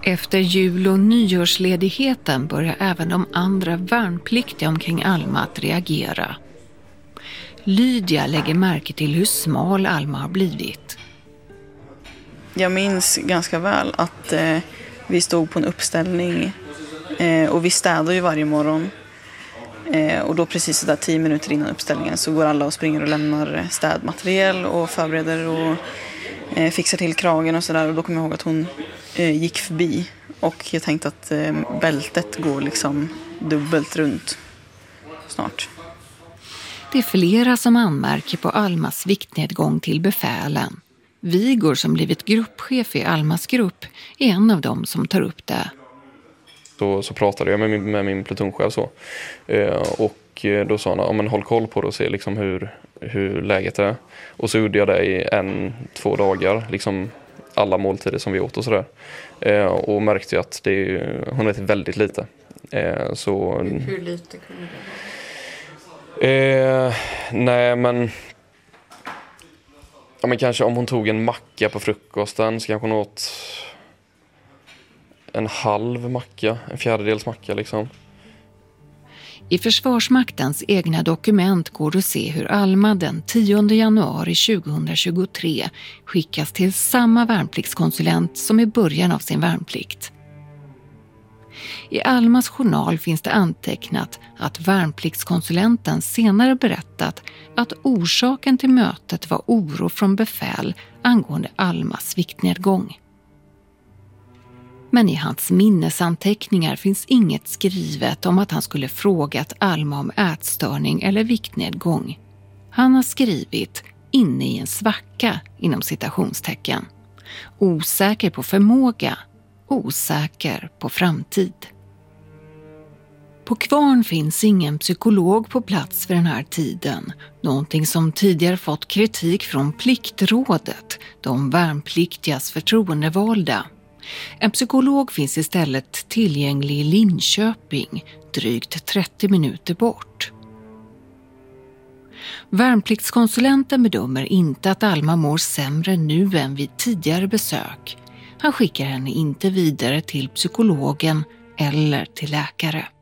Efter jul- och nyårsledigheten börjar även de andra värnpliktiga omkring Alma att reagera. Lydia lägger märke till hur smal Alma har blivit. Jag minns ganska väl att vi stod på en uppställning och vi städar ju varje morgon. Och då precis så där 10 minuter innan uppställningen så går alla och springer och lämnar städmaterial och förbereder och fixar till kragen och sådär. Och då kommer jag ihåg att hon gick förbi och jag tänkte att bältet går liksom dubbelt runt snart. Det är flera som anmärker på Almas viktnedgång till befälen. Vigor, som blivit gruppchef i Almas grupp, är en av dem som tar upp det. Så pratade jag med min plutonchef så. Och då sa han, ja, men håll koll på det och se liksom hur läget är. Och så gjorde jag det i 1-2 dagar, liksom alla måltider som vi åt och sådär. Och märkte att hon äter väldigt lite. Hur lite kunde det vara? Nej, men... Ja, men kanske om hon tog en macka på frukosten så kanske hon åt en halv macka, en fjärdedels macka liksom. I Försvarsmaktens egna dokument går det att se hur Alma den 10 januari 2023 skickas till samma värnpliktskonsulent som i början av sin värnplikt. I Almas journal finns det antecknat att värnpliktskonsulenten senare berättat att orsaken till mötet var oro från befäl angående Almas viktnedgång. Men i hans minnesanteckningar finns inget skrivet om att han skulle frågat Alma om ätstörning eller viktnedgång. Han har skrivit inne i en svacka inom citationstecken. Osäker på förmåga, osäker på framtid. På Kvarn finns ingen psykolog på plats vid den här tiden. Någonting som tidigare fått kritik från Pliktrådet, de värnpliktigas förtroendevalda. En psykolog finns istället tillgänglig i Linköping, drygt 30 minuter bort. Värnpliktskonsulenten bedömer inte att Alma mår sämre nu än vid tidigare besök. Han skickar henne inte vidare till psykologen eller till läkare.